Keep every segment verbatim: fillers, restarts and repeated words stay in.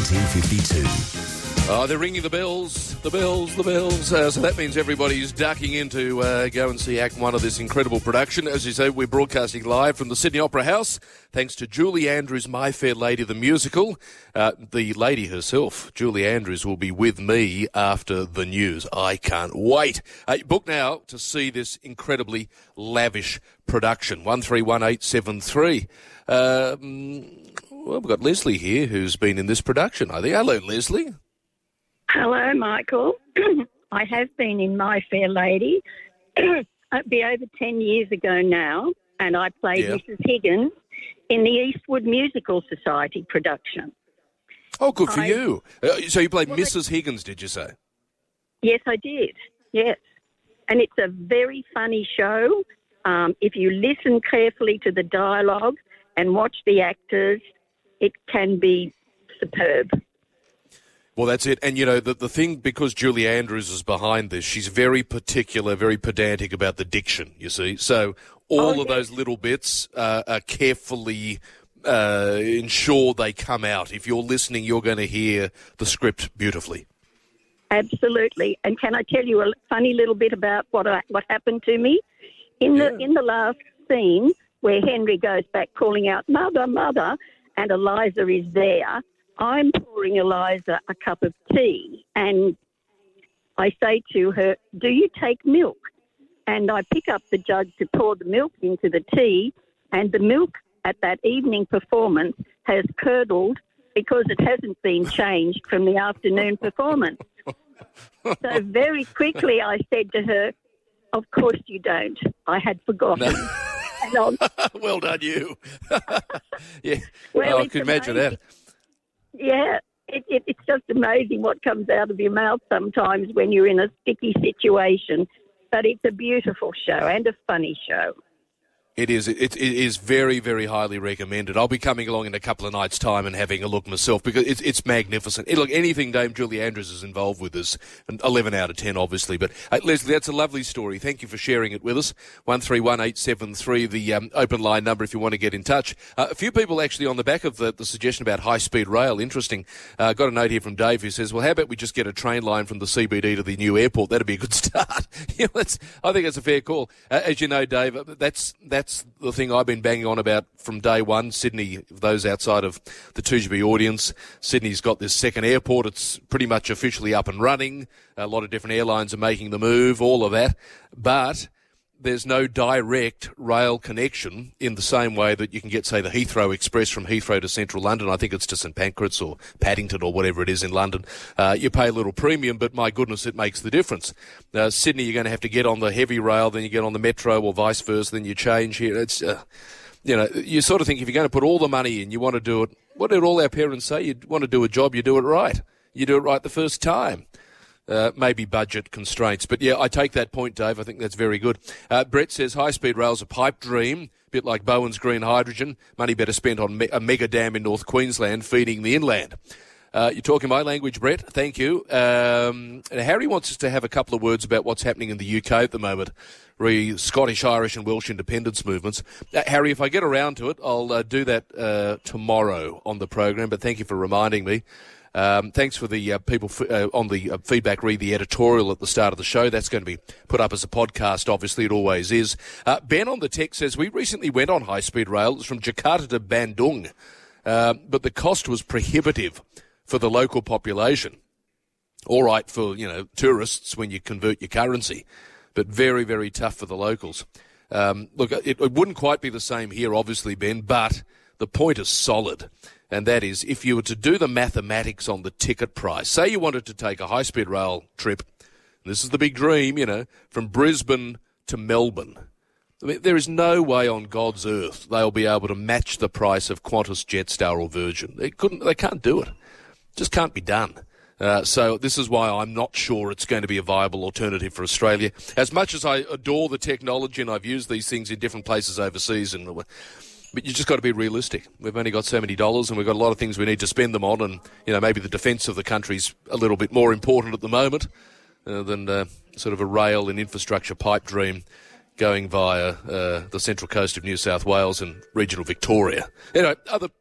nineteen fifty-two. Oh, they're ringing the bells, the bells, the bells. Uh, so that means everybody's ducking in to uh, go and see Act One of this incredible production. As you say, we're broadcasting live from the Sydney Opera House, thanks to Julie Andrews' My Fair Lady, the musical. Uh, the lady herself, Julie Andrews, will be with me after the news. I can't wait. Uh, book now to see this incredibly lavish production. one three one eight seven three. Um, well, we've got Leslie here, who's been in this production, I think. Hello, Leslie. Hello, Michael. I have been in My Fair Lady. It'll be over ten years ago now, and I played Yeah. Missus Higgins in the Eastwood Musical Society production. Oh, good for I- you. Uh, so you played Well, Missus Higgins, did you say? Yes, I did. Yes. And it's a very funny show. Um, if you listen carefully to the dialogue and watch the actors, it can be superb. Well, that's it. And, you know, the, the thing, because Julie Andrews is behind this, she's very particular, very pedantic about the diction, you see. So all Oh, of yes. those little bits uh, are carefully uh, ensure they come out. If you're listening, you're going to hear the script beautifully. Absolutely. And can I tell you a funny little bit about what I, what happened to me? In the Yeah. in the last scene where Henry goes back calling out, "Mother, Mother," and Eliza is there, I'm pouring Eliza a cup of tea and I say to her, "Do you take milk?" And I pick up the jug to pour the milk into the tea, and the milk at that evening performance has curdled because it hasn't been changed from the afternoon performance. So very quickly I said to her, "Of course you don't. I had forgotten." And I'll- Well done, you. yeah, Well, oh, I it's can imagine amazing. that. yeah, it, it, it's just amazing what comes out of your mouth sometimes when you're in a sticky situation. But it's a beautiful show and a funny show. It is. It, it is very, very highly recommended. I'll be coming along in a couple of nights' time and having a look myself because it's it's magnificent. It, look, anything Dame Julie Andrews is involved with is an eleven out of ten, obviously. But uh, Leslie, that's a lovely story. Thank you for sharing it with us. One three one eight seven three, the um, open line number if you want to get in touch. Uh, a few people actually on the back of the, the suggestion about high speed rail. Interesting. Uh, got a note here from Dave who says, "Well, how about we just get a train line from the C B D to the new airport? That'd be a good start." yeah, that's, I think that's a fair call. Uh, as you know, Dave, that's that's the thing I've been banging on about from day one. Sydney, those outside of the two G B audience, Sydney's got this second airport. It's pretty much officially up and running. A lot of different airlines are making the move, all of that. But there's no direct rail connection in the same way that you can get, say, the Heathrow Express from Heathrow to central London. I think it's to St Pancras or Paddington or whatever it is in London. Uh, you pay a little premium, but my goodness, it makes the difference. Uh, Sydney, you're going to have to get on the heavy rail, then you get on the metro or vice versa, then you change here. It's, uh, you know, you sort of think if you're going to put all the money in, you want to do it. What did all our parents say? You want to do a job, you do it right. You do it right the first time. Uh, maybe budget constraints. But, yeah, I take that point, Dave. I think that's very good. Uh, Brett says high-speed rail's a pipe dream, a bit like Bowen's green hydrogen. Money better spent on me- a mega dam in North Queensland feeding the inland. Uh, you're talking my language, Brett. Thank you. Um, Harry wants us to have a couple of words about what's happening in the U K at the moment, re Scottish, Irish and Welsh independence movements. Uh, Harry, if I get around to it, I'll uh, do that uh, tomorrow on the program, but thank you for reminding me. Um, thanks for the uh, people f- uh, on the uh, feedback. Read the editorial at the start of the show. That's going to be put up as a podcast. Obviously, it always is. Uh, Ben on the text says, we recently went on high-speed rail. It was from Jakarta to Bandung, uh, but the cost was prohibitive for the local population. All right for, you know, tourists when you convert your currency, but very, very tough for the locals. Um, look, it, it wouldn't quite be the same here, obviously, Ben, but the point is solid. And that is, if you were to do the mathematics on the ticket price, say you wanted to take a high-speed rail trip, and this is the big dream, you know, from Brisbane to Melbourne. I mean, there is no way on God's earth they'll be able to match the price of Qantas, Jetstar or Virgin. They couldn't. They can't do it. Just can't be done. Uh, so this is why I'm not sure it's going to be a viable alternative for Australia. As much as I adore the technology and I've used these things in different places overseas and... But you just got to be realistic. We've only got so many dollars and we've got a lot of things we need to spend them on, and, you know, maybe the defence of the country's a little bit more important at the moment uh, than uh, sort of a rail and infrastructure pipe dream going via uh, the central coast of New South Wales and regional Victoria. Anyway, other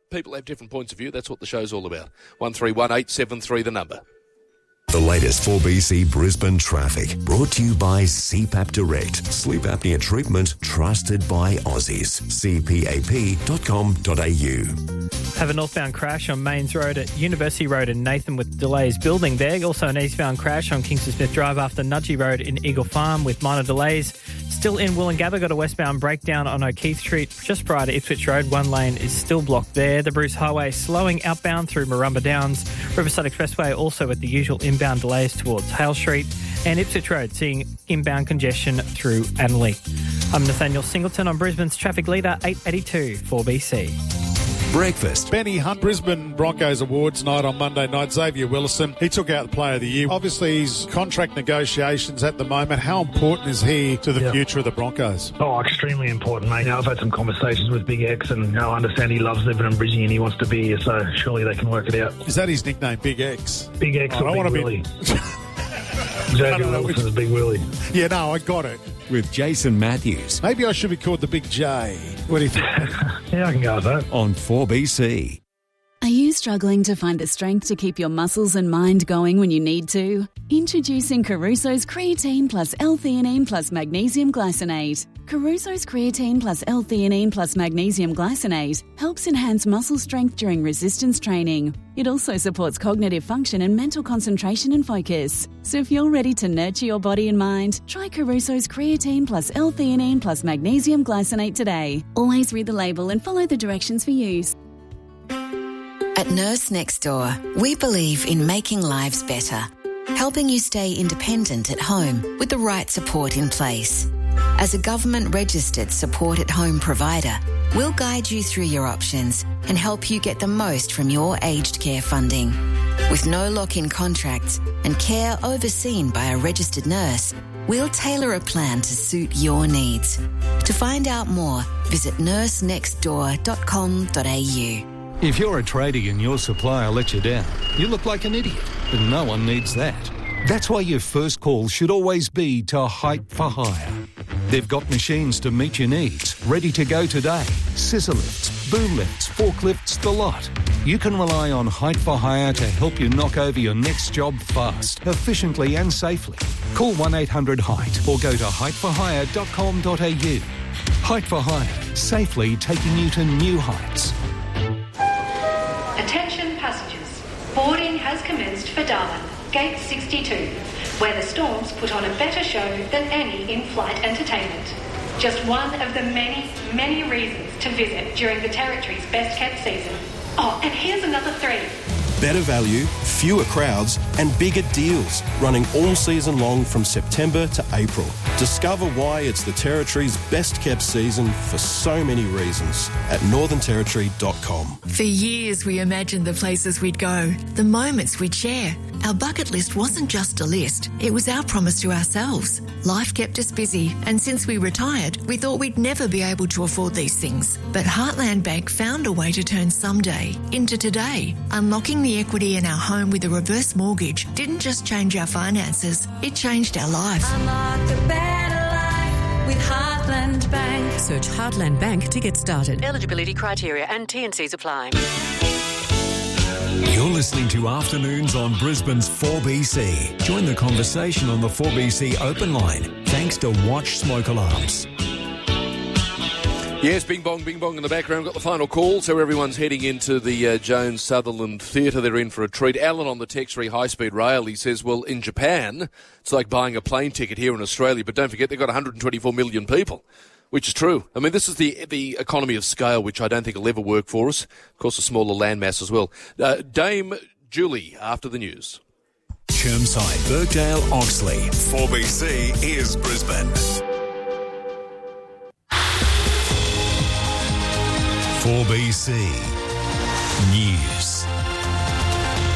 people have different points of view. That's what the show's all about. one three one eight seven three, the number. The latest four B C Brisbane traffic, brought to you by C PAP Direct. Sleep apnea treatment trusted by Aussies. c p a p dot com dot a u. Have a northbound crash on Mains Road at University Road in Nathan with delays building there. Also an eastbound crash on Kingston Smith Drive after Nudgee Road in Eagle Farm with minor delays. Still in Woolloongabba, got a westbound breakdown on O'Keefe Street just prior to Ipswich Road. One lane is still blocked there. The Bruce Highway slowing outbound through Marumba Downs. Riverside Expressway also with the usual inbound delays towards Hale Street. And Ipswich Road seeing inbound congestion through Annerley. I'm Nathaniel Singleton on Brisbane's traffic leader, eight eighty-two four B C. Breakfast. Benny Hunt, Brisbane Broncos Awards night on Monday night. Xavier Willison, he took out the Player of the Year. Obviously, his contract negotiations at the moment. How important is he to the yeah. future of the Broncos? Oh, extremely important, mate. You know, I've had some conversations with Big X, and you know, I understand he loves living in Brisbane and he wants to be here, so surely they can work it out. Is that his nickname, Big X? Big X oh, or I Big Willie? Be... Xavier Wilson is Big Willie. Yeah, no, I got it. With Jason Matthews. Maybe I should be called the Big J. What do you think? Yeah, I can go with that. On four B C. Are you struggling to find the strength to keep your muscles and mind going when you need to? Introducing Caruso's Creatine Plus L-Theanine Plus Magnesium Glycinate. Caruso's Creatine Plus L-Theanine Plus Magnesium Glycinate helps enhance muscle strength during resistance training. It also supports cognitive function and mental concentration and focus. So if you're ready to nurture your body and mind, try Caruso's Creatine Plus L-Theanine Plus Magnesium Glycinate today. Always read the label and follow the directions for use. At Nurse Next Door, we believe in making lives better, helping you stay independent at home with the right support in place. As a government-registered support-at-home provider, we'll guide you through your options and help you get the most from your aged care funding. With no lock-in contracts and care overseen by a registered nurse, we'll tailor a plan to suit your needs. To find out more, visit nurse next door dot com dot a u. If you're a tradie and your supplier lets you down, you look like an idiot, but no one needs that. That's why your first call should always be to Height for Hire. They've got machines to meet your needs, ready to go today. Scissor lifts, boom lifts, forklifts, the lot. You can rely on Height for Hire to help you knock over your next job fast, efficiently and safely. Call one eight hundred height or go to height for hire dot com dot a u. Height for Hire, safely taking you to new heights. Attention passengers, boarding has commenced for Darwin, Gate sixty-two, where the Storms put on a better show than any in-flight entertainment. Just one of the many, many reasons to visit during the Territory's best-kept season. Oh, and here's another three. Better value, fewer crowds and bigger deals running all season long from September to April. Discover why it's the Territory's best kept season for so many reasons at northern territory dot com. For years we imagined the places we'd go, the moments we'd share. Our bucket list wasn't just a list, it was our promise to ourselves. Life kept us busy, and since we retired, we thought we'd never be able to afford these things. But Heartland Bank found a way to turn someday into today. Unlocking the equity in our home with a reverse mortgage didn't just change our finances, it changed our life. Unlock the better life with Heartland Bank. Search Heartland Bank to get started. Eligibility criteria and T and Cs apply. You're listening to Afternoons on Brisbane's four B C. Join the conversation on the four B C open line, thanks to Watch Smoke Alarms. Yes, bing bong, bing bong in the background. Got the final call, so everyone's heading into the uh, Jones Sutherland Theatre. They're in for a treat. Alan on the Texrey high-speed rail, he says, well, in Japan, it's like buying a plane ticket here in Australia, but don't forget they've got one hundred twenty-four million people. Which is true. I mean, this is the the economy of scale, which I don't think will ever work for us. Of course, a smaller landmass as well. Uh, Dame Julie, after the news. Chermside, Birkdale, Oxley. four B C is Brisbane. four B C News.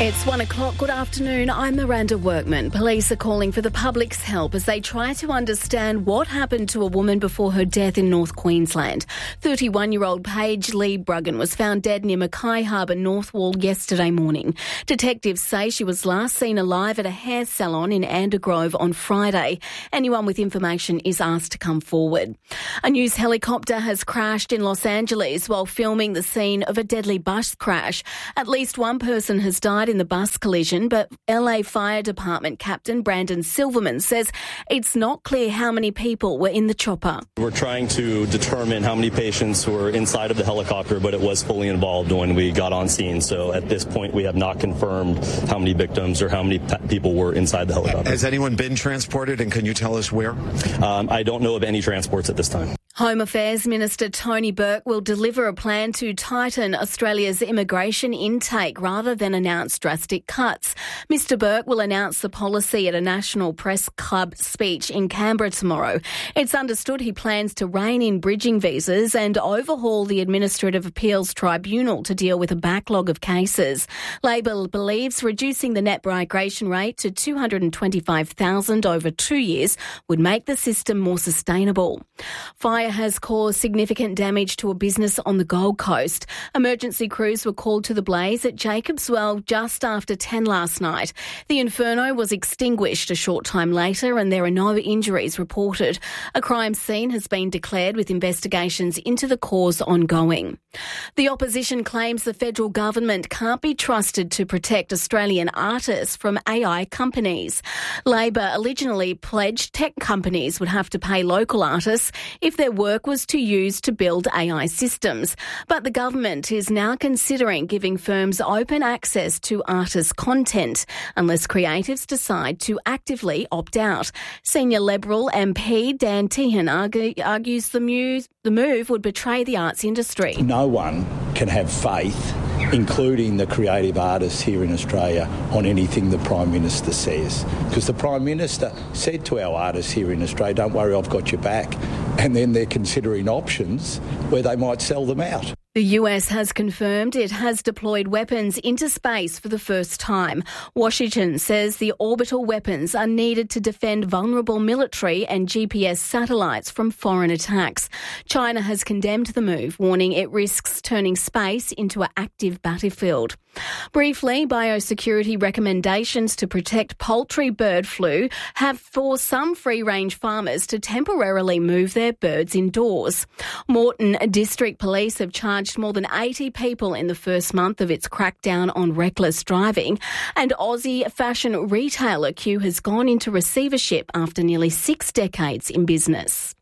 It's one o'clock. Good afternoon. I'm Miranda Workman. Police are calling for the public's help as they try to understand what happened to a woman before her death in North Queensland. thirty-one-year-old Paige Lee Bruggen was found dead near Mackay Harbour North Wall yesterday morning. Detectives say she was last seen alive at a hair salon in Andergrove on Friday. Anyone with information is asked to come forward. A news helicopter has crashed in Los Angeles while filming the scene of a deadly bus crash. At least one person has died in the bus collision, but L A Fire Department Captain Brandon Silverman says it's not clear how many people were in the chopper. We're trying to determine how many patients were inside of the helicopter, but it was fully involved when we got on scene. So at this point, we have not confirmed how many victims or how many pe- people were inside the helicopter. Has anyone been transported, and can you tell us where? Um, I don't know of any transports at this time. Home Affairs Minister Tony Burke will deliver a plan to tighten Australia's immigration intake rather than announce drastic cuts. Mister Burke will announce the policy at a National Press Club speech in Canberra tomorrow. It's understood he plans to rein in bridging visas and overhaul the Administrative Appeals Tribunal to deal with a backlog of cases. Labor believes reducing the net migration rate to two hundred twenty-five thousand over two years would make the system more sustainable. Fire has caused significant damage to a business on the Gold Coast. Emergency crews were called to the blaze at Jacobs Well just after ten last night. The inferno was extinguished a short time later and there are no injuries reported. A crime scene has been declared with investigations into the cause ongoing. The opposition claims the federal government can't be trusted to protect Australian artists from A I companies. Labor originally pledged tech companies would have to pay local artists if their work was to use to build A I systems. But the government is now considering giving firms open access to artists' content unless creatives decide to actively opt out. Senior Liberal M P Dan Tehan argue, argues the move, the move would betray the arts industry. No one can have faith, including the creative artists here in Australia, on anything the Prime Minister says. Because the Prime Minister said to our artists here in Australia, don't worry, I've got your back. And then they're considering options where they might sell them out. The U S has confirmed it has deployed weapons into space for the first time. Washington says the orbital weapons are needed to defend vulnerable military and G P S satellites from foreign attacks. China has condemned the move, warning it risks turning space into an active battlefield. Briefly, biosecurity recommendations to protect poultry bird flu have forced some free-range farmers to temporarily move their birds indoors. Moreton District Police have charged more than eighty people in the first month of its crackdown on reckless driving, and Aussie fashion retailer Q has gone into receivership after nearly six decades in business.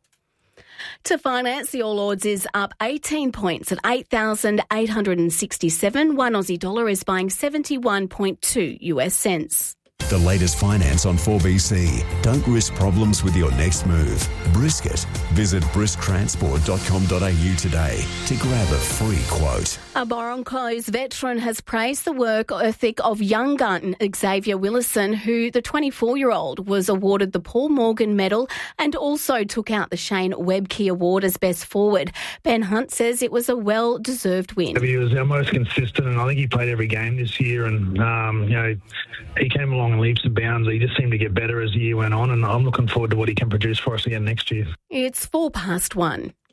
To finance, the All Ords is up eighteen points at eight thousand eight hundred sixty-seven. One Aussie dollar is buying seventy-one point two U S cents. The latest finance on four B C. Don't risk problems with your next move. Brisket. Visit brisk transport dot com dot a u today to grab a free quote. A Broncos veteran has praised the work ethic of young gun Xavier Willison, who, the twenty-four-year-old, was awarded the Paul Morgan Medal and also took out the Shane Webke Award as best forward. Ben Hunt says it was a well-deserved win. He was our most consistent, and I think he played every game this year, and um, you know, he came along in leaps and bounds. He just seemed to get better as the year went on, and I'm looking forward to what he can produce for us again next year. It's four past one.